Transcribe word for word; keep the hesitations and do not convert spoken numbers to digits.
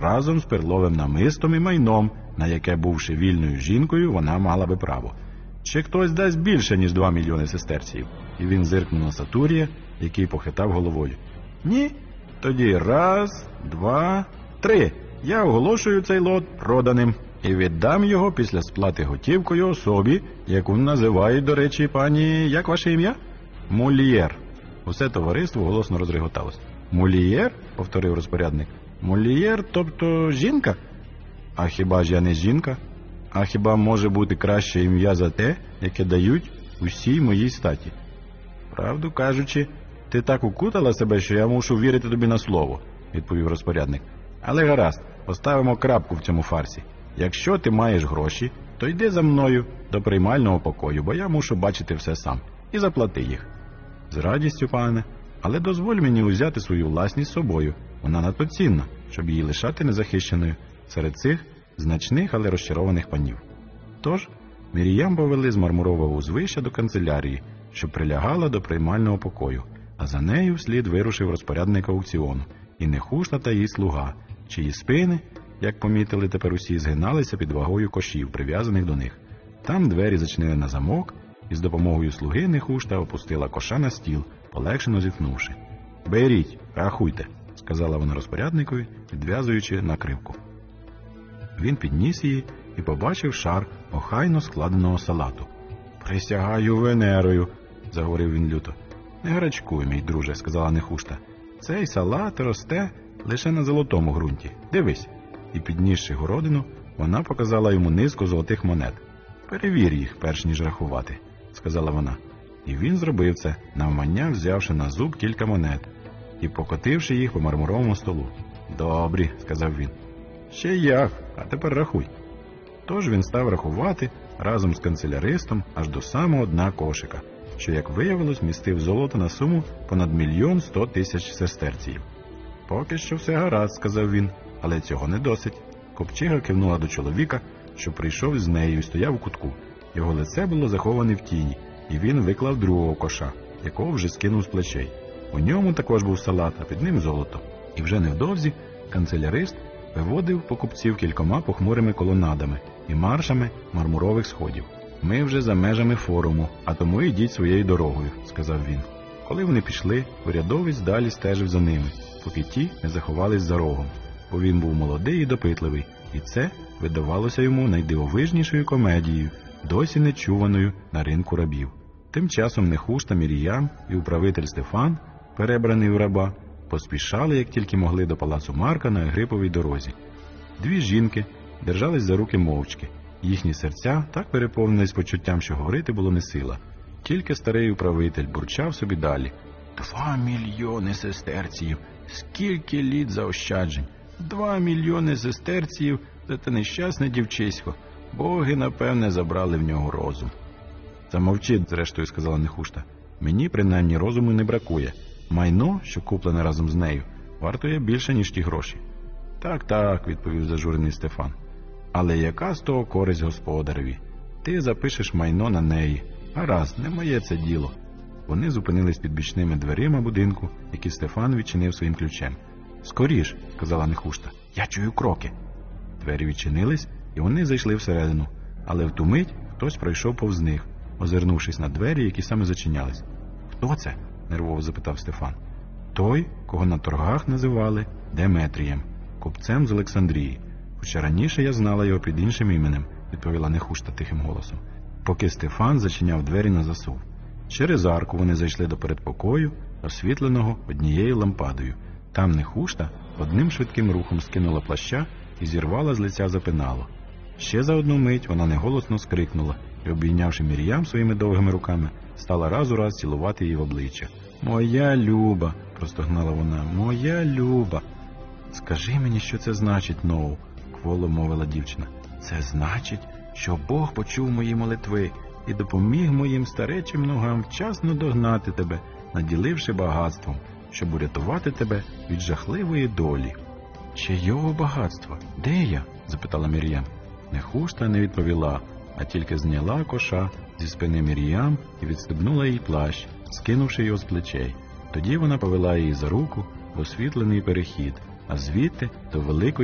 разом з перловим намистом і майном, на яке, бувши вільною жінкою, вона мала би право. Чи хтось дасть більше, ніж два мільйони сестерців? І він зиркнув на Сатурія, який похитав головою. Ні? Тоді раз, два, три. Я оголошую цей лот проданим і віддам його після сплати готівкою особі, яку називають, до речі, пані, як ваше ім'я? Мольєр. Усе товариство голосно розреготалось. Мольєр? – повторив розпорядник. Мольєр, тобто жінка? А хіба ж я не жінка? А хіба може бути краще ім'я за те, яке дають усій моїй статі? Правду кажучи, ти так укутала себе, що я мушу вірити тобі на слово, відповів розпорядник. Але гаразд, поставимо крапку в цьому фарсі. Якщо ти маєш гроші, то йди за мною до приймального покою, бо я мушу бачити все сам. І заплати їх. З радістю, пане, але дозволь мені узяти свою власність з собою. Вона надто цінна, щоб її лишати незахищеною серед цих значних, але розчарованих панів. Тож, Міріям повели з мармурового узвища до канцелярії, що прилягала до приймального покою, а за нею вслід вирушив розпорядник аукціону, і Нехушта та її слуга, чиї спини, як помітили тепер усі, згиналися під вагою кошів, прив'язаних до них. Там двері зачинили на замок, і з допомогою слуги Нехушта опустила коша на стіл, полегшено зітхнувши. «Беріть, рахуйте», – сказала вона розпорядникові, відв'язуючи накривку. Він підніс її і побачив шар охайно складеного салату. «Присягаю Венерою», – заговорив він люто. «Не гарячкуй, мій друже», – сказала Нехушта. «Цей салат росте лише на золотому ґрунті. Дивись». І, піднісши городину, вона показала йому низку золотих монет. «Перевір їх, перш ніж рахувати», – сказала вона. І він зробив це, навмання взявши на зуб кілька монет і покотивши їх по мармуровому столу. «Добрі», – сказав він. «Ще як, а тепер рахуй». Тож він став рахувати разом з канцеляристом аж до самого дна кошика, що, як виявилось, містив золото на суму понад мільйон сто тисяч сестерців. «Поки що все гаразд», – сказав він, – «але цього не досить». Копчига кивнула до чоловіка, що прийшов з нею і стояв у кутку. Його лице було заховане в тіні, і він виклав другого коша, якого вже скинув з плечей. У ньому також був салат, а під ним золото. І вже невдовзі канцелярист виводив покупців кількома похмурими колонадами і маршами мармурових сходів. «Ми вже за межами форуму, а тому йдіть своєю дорогою», – сказав він. Коли вони пішли, урядовець далі стежив за ними, поки ті не заховались за рогом, бо він був молодий і допитливий, і це видавалося йому найдивовижнішою комедією, досі не чуваною на ринку рабів. Тим часом Нехушта, Міріям і управитель Стефан, перебраний у раба, поспішали, як тільки могли, до палацу Марка на Агриповій дорозі. Дві жінки держались за руки мовчки. Їхні серця так переповнились почуттям, що говорити було не сила. Тільки старий управитель бурчав собі далі. «Два мільйони сестерців! Скільки літ заощаджень! Два мільйони сестерців за те нещасне дівчисько! Боги, напевне, забрали в нього розум». «Замовчи», – зрештою сказала Нехушта. «Мені, принаймні, розуму не бракує. Майно, що куплене разом з нею, вартує більше, ніж ті гроші». «Так, так», – відповів зажурений Стефан. «Але яка з того користь господареві? Ти запишеш майно на неї. Гаразд, не моє це діло». Вони зупинились під бічними дверима будинку, які Стефан відчинив своїм ключем. «Скоріш», – сказала Нехушта, – «я чую кроки». Двері відчинились, і вони зайшли всередину, але в ту мить хтось пройшов повз них, озирнувшись на двері, які саме зачинялись. «Хто це?» – нервово запитав Стефан. «Той, кого на торгах називали Деметрієм, купцем з Олександрії. Хоча раніше я знала його під іншим іменем», – відповіла Нехушта тихим голосом, поки Стефан зачиняв двері на засув. Через арку вони зайшли до передпокою, освітленого однією лампадою. Там Нехушта одним швидким рухом скинула плаща і зірвала з лиця запинало. Ще за одну мить вона неголосно скрикнула і, обійнявши Міріям своїми довгими руками, стала раз у раз цілувати її в обличчя. «Моя Люба!» – простогнала вона. «Моя Люба!» «Скажи мені, що це значить, Ноу?» – кволо мовила дівчина. «Це значить, що Бог почув мої молитви і допоміг моїм старечим ногам вчасно догнати тебе, наділивши багатством, щоб урятувати тебе від жахливої долі». «Чийого багатства? Де я?» – запитала Міріям. Нехушта не відповіла, а тільки зняла коша зі спини Міріям і відстебнула їй плащ, скинувши його з плечей. Тоді вона повела її за руку в освітлений перехід, а звідти до великої